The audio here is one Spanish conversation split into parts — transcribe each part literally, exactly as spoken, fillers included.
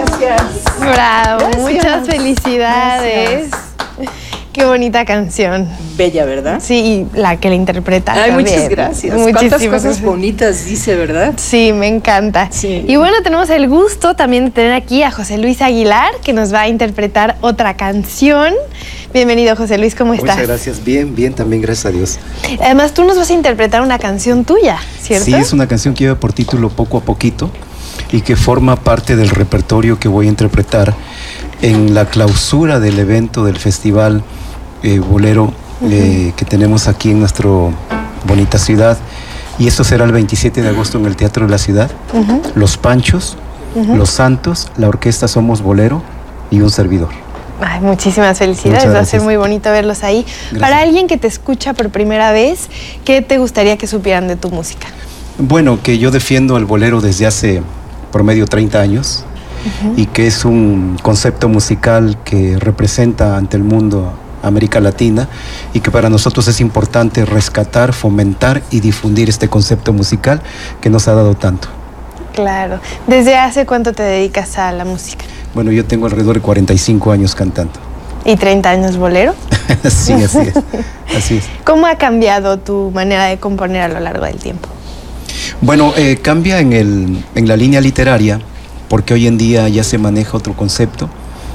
Gracias. Bravo, Gracias. Muchas felicidades. Gracias. Qué bonita canción. Bella, ¿verdad? Sí, y la que la interpreta. Ay, también. muchas gracias. Muchísimas Cuántas cosas gracias. bonitas dice, ¿verdad? Sí, me encanta. Sí. Y bueno, tenemos el gusto también de tener aquí a José Luis Aguilar, que nos va a interpretar otra canción. Bienvenido, José Luis, ¿cómo estás? Muchas gracias, bien, bien, también gracias a Dios. Además, tú nos vas a interpretar una canción tuya, ¿cierto? Sí, es una canción que lleva por título Poco a Poquito y que forma parte del repertorio que voy a interpretar en la clausura del evento del festival eh, bolero eh, uh-huh. que tenemos aquí en nuestra bonita ciudad. Y esto será el veintisiete de agosto en el Teatro de la Ciudad. Uh-huh. Los Panchos, uh-huh. Los Santos, la orquesta Somos Bolero y un servidor. Ay, muchísimas felicidades, va a ser muy bonito verlos ahí. Gracias. Para alguien que te escucha por primera vez, ¿qué te gustaría que supieran de tu música? Bueno, que yo defiendo el bolero desde hace promedio treinta años uh-huh. y que es un concepto musical que representa ante el mundo América Latina y que para nosotros es importante rescatar, fomentar y difundir este concepto musical que nos ha dado tanto. Claro. ¿Desde hace cuánto te dedicas a la música? Bueno, yo tengo alrededor de cuarenta y cinco años cantando. ¿Y treinta años bolero? Sí, así es. Así es. ¿Cómo ha cambiado tu manera de componer a lo largo del tiempo? Bueno, eh, cambia en, el, en la línea literaria, porque hoy en día ya se maneja otro concepto.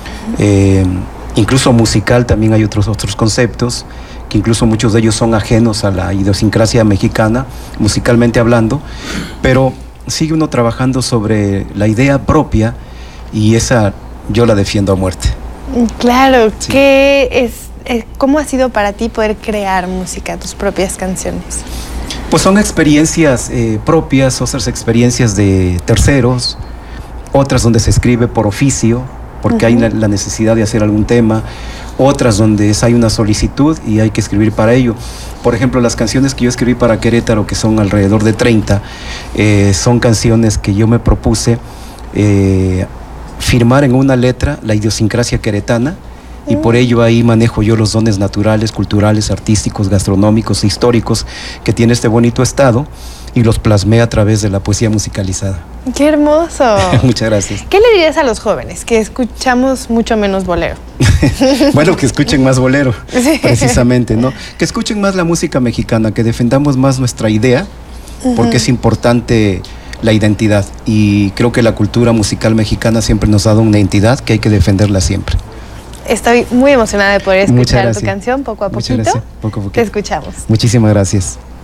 Eh, incluso musical también hay otros, otros conceptos, que incluso muchos de ellos son ajenos a la idiosincrasia mexicana, musicalmente hablando, pero sigue uno trabajando sobre la idea propia y esa yo la defiendo a muerte. Claro, sí. ¿Qué es, eh, ¿cómo ha sido para ti poder crear música, tus propias canciones? Pues son experiencias eh, propias, otras experiencias de terceros, otras donde se escribe por oficio, porque uh-huh. hay la, la necesidad de hacer algún tema, otras donde es, hay una solicitud y hay que escribir para ello. Por ejemplo, las canciones que yo escribí para Querétaro, que son alrededor de treinta, eh, son canciones que yo me propuse eh, firmar en una letra la idiosincrasia queretana, y por ello ahí manejo yo los dones naturales, culturales, artísticos, gastronómicos, históricos que tiene este bonito estado y los plasmé a través de la poesía musicalizada. ¡Qué hermoso! Muchas gracias. ¿Qué le dirías a los jóvenes que escuchamos mucho menos bolero? Bueno, que escuchen más bolero, sí. Precisamente, ¿no? Que escuchen más la música mexicana, que defendamos más nuestra idea, uh-huh. porque es importante la identidad y creo que la cultura musical mexicana siempre nos ha dado una identidad que hay que defenderla siempre. Estoy muy emocionada de poder escuchar tu canción poco a poquito. Poco a poquito. Te escuchamos. Muchísimas gracias.